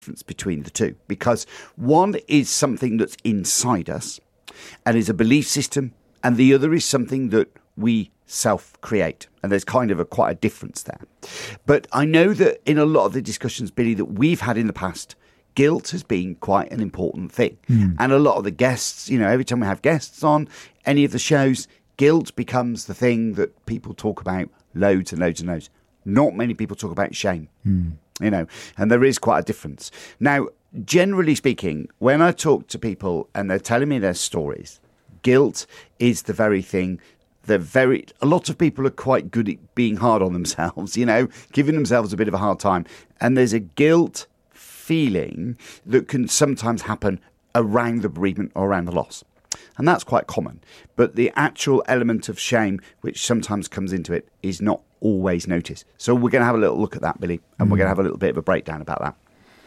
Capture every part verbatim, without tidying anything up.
difference between the two, because one is something that's inside us and is a belief system, and the other is something that we self-create, and there's kind of a quite a difference there. But I know that in a lot of the discussions, Billy, that we've had in the past, guilt has been quite an important thing. Mm. And a lot of the guests, you know, every time we have guests on any of the shows, guilt becomes the thing that people talk about loads and loads and loads. Not many people talk about shame, mm. you know, and there is quite a difference. Now, generally speaking, when I talk to people and they're telling me their stories, guilt is the very thing. They're very, a lot of people are quite good at being hard on themselves, you know, giving themselves a bit of a hard time. And there's a guilt feeling that can sometimes happen around the bereavement or around the loss. And that's quite common. But the actual element of shame, which sometimes comes into it, is not always noticed. So we're going to have a little look at that, Billy, and mm. we're going to have a little bit of a breakdown about that.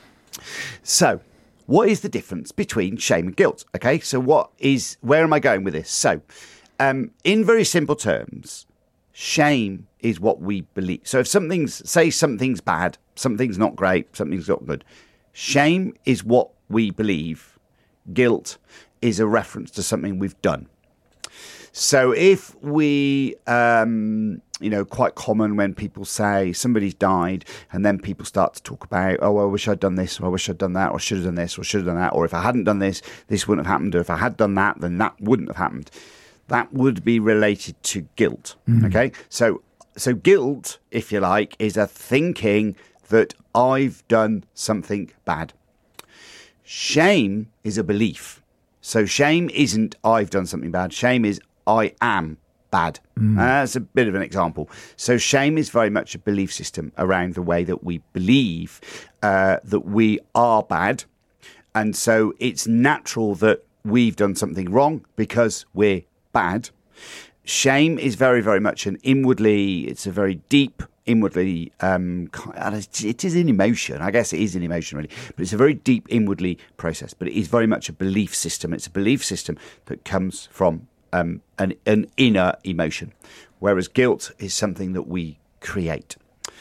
So what is the difference between shame and guilt? Okay, so what is, where am I going with this? So um, in very simple terms, shame is what we believe. So if something's, say something's bad, something's not great, something's not good, shame is what we believe. Guilt is a reference to something we've done. So if we, um, you know, quite common when people say somebody's died and then people start to talk about, oh, I wish I'd done this, or I wish I'd done that, or I should have done this, or I should have done that, or if I hadn't done this, this wouldn't have happened, or if I had done that, then that wouldn't have happened. That would be related to guilt, mm. okay? So, so guilt, if you like, is a thinking that I've done something bad. Shame is a belief. So shame isn't I've done something bad. Shame is I am bad. Mm. Uh, that's a bit of an example. So shame is very much a belief system around the way that we believe uh, that we are bad. And so it's natural that we've done something wrong because we're bad. Shame is very, very much an inwardly, it's a very deep, inwardly, um, it is an emotion. I guess it is an emotion, really. But it's a very deep, inwardly process. But it is very much a belief system. It's a belief system that comes from um, an, an inner emotion, whereas guilt is something that we create.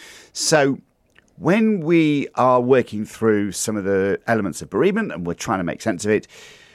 So when we are working through some of the elements of bereavement and we're trying to make sense of it,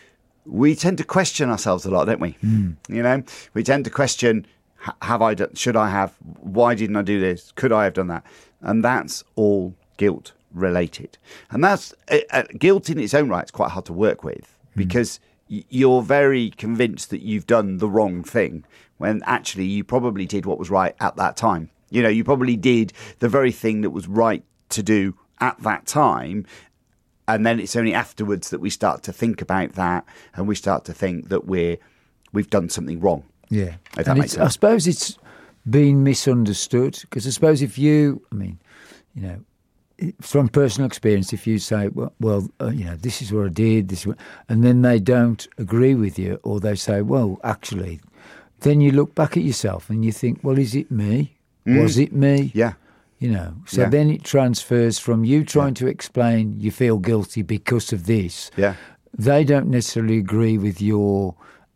we tend to question ourselves a lot, don't we? Mm. You know, we tend to question, have I done, should I have, why didn't I do this? Could I have done that? And that's all guilt related. And that's uh, uh, guilt in its own right. It's quite hard to work with because mm. y- you're very convinced that you've done the wrong thing when actually you probably did what was right at that time. You know, you probably did the very thing that was right to do at that time. And then it's only afterwards that we start to think about that and we start to think that we're, we've done something wrong. Yeah. And it's, I suppose it's been misunderstood because I suppose if you, I mean, you know, from personal experience, if you say, well, well uh, you know, this is what I did, this is what, and then they don't agree with you or they say, well, actually, then you look back at yourself and you think, well, is it me? Mm. Was it me? Yeah. You know, so yeah. then it transfers from you trying yeah. to explain you feel guilty because of this. Yeah. They don't necessarily agree with your,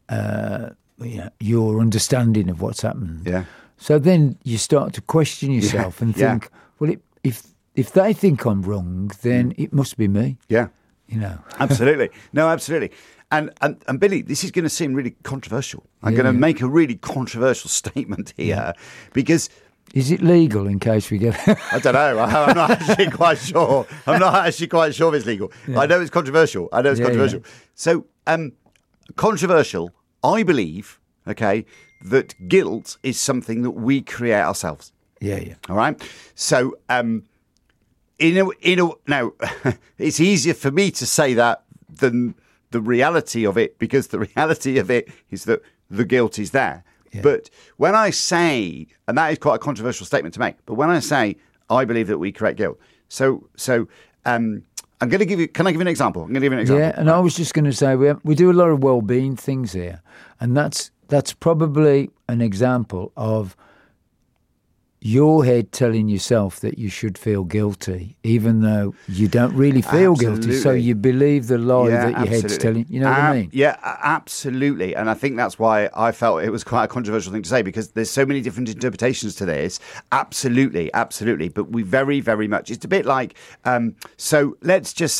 uh, you know, your understanding of what's happened. Yeah. So then you start to question yourself yeah. and think, yeah. well, it, if if they think I'm wrong, then mm. it must be me. Yeah. You know. Absolutely. No, absolutely. And, and and Billy, this is going to seem really controversial. I'm yeah, going to yeah. make a really controversial statement here yeah. because... Is it legal in case we get... I don't know. I'm not actually quite sure. I'm not actually quite sure if it's legal. Yeah. I know it's controversial. I know it's yeah, controversial. Yeah. So, um, controversial, I believe, okay, that guilt is something that we create ourselves. Yeah, yeah. All right? So, um, in a, in a, now, it's easier for me to say that than the reality of it because the reality of it is that the guilt is there. Yeah. But when I say, and that is quite a controversial statement to make, but when I say I believe that we create guilt, so so um, I'm going to give you. Can I give you an example? I'm going to give you an example. Yeah, and I was just going to say we have, we do a lot of well-being things here, and that's that's probably an example of your head telling yourself that you should feel guilty, even though you don't really feel Absolutely. guilty. So you believe the lie Yeah, that your head's absolutely. telling. You know what I Um, mean? Yeah, a- absolutely. And I think that's why I felt it was quite a controversial thing to say, because there's so many different interpretations to this. Absolutely, absolutely. But we very, very much, it's a bit like, um, so let's just